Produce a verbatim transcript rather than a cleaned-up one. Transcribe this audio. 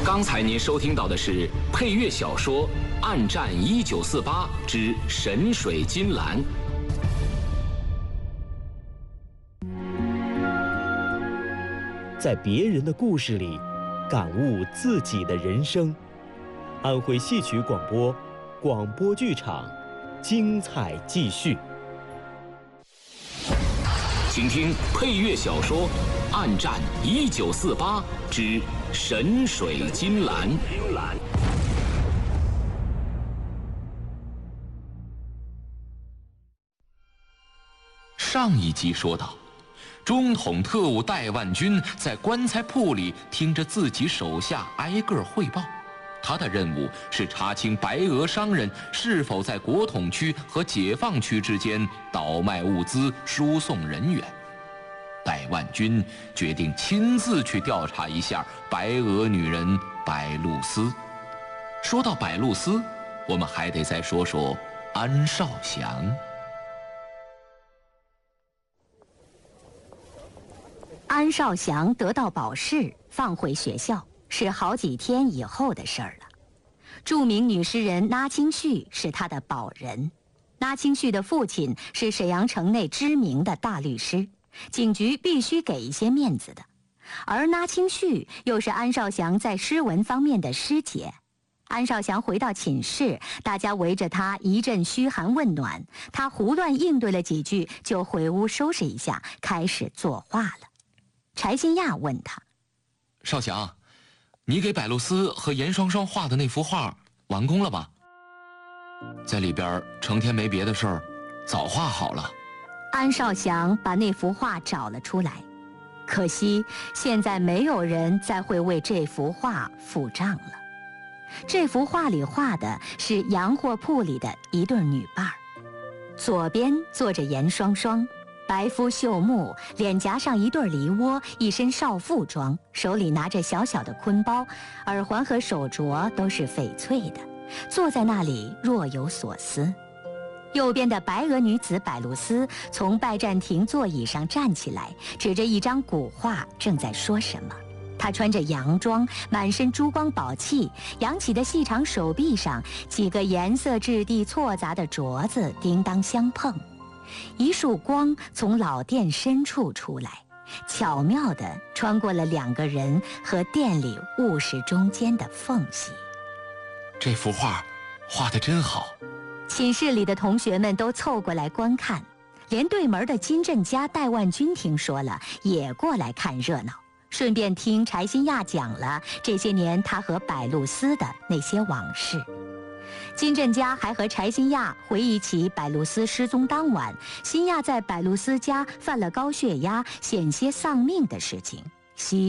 刚才您收听到的是配乐小说《暗战一九四八之神水金兰》。 在别人的故事里，感悟自己的人生。安徽戏曲广播，广播剧场，精彩继续。 请听配乐小说《暗战一九四八之神水金兰》。上一集说到，中统特务戴万军在棺材铺里听着自己手下挨个汇报，他的任务是查清白俄商人是否在国统区和解放区之间倒卖物资、输送人员。戴万军决定亲自去调查一下白俄女人白露丝。说到白露丝，我们还得再说说安少祥。 安少祥得到保释，放回学校，是好几天以后的事儿了。著名女诗人拉清绪是他的保人。拉清绪的父亲是沈阳城内知名的大律师，警局必须给一些面子的。而拉清绪又是安少祥在诗文方面的师姐。安少祥回到寝室，大家围着他一阵嘘寒问暖，他胡乱应对了几句，就回屋收拾一下，开始作画了。柴新亚问他： 少祥，你给百露丝和严双双画的那幅画完工了吧？在里边成天没别的事儿，早画好了。 安少祥把那幅画找了出来，可惜现在没有人再会为这幅画付账了。这幅画里画的是洋货铺里的一对女伴儿，左边坐着严双双，白肤秀目，脸颊上一对梨窝，一身少妇装，手里拿着小小的坤包，耳环和手镯都是翡翠的，坐在那里若有所思。右边的白俄女子百露丝从拜占庭座椅上站起来，指着一张古画正在说什么。她穿着洋装，满身珠光宝气，扬起的细长手臂上几个颜色质地错杂的镯子叮当相碰。一束光从老殿深处出来，巧妙地穿过了两个人和殿里物事中间的缝隙。 这幅画画得真好。 寝室里的同学们都凑过来观看，连对门的金振家戴万军听说了，也过来看热闹，顺便听柴新亚讲了这些年他和百露丝的那些往事。金振家还和柴新亚回忆起百露丝失踪当晚，新亚在百露丝家犯了高血压，险些丧命的事情。